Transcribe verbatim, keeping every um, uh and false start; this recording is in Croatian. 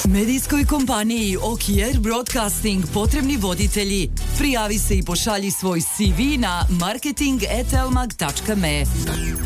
Medijskoj kompaniji Okier Broadcasting potrebni voditelji. Prijavi se i pošalji svoj C V na marketing at elmag tačka me.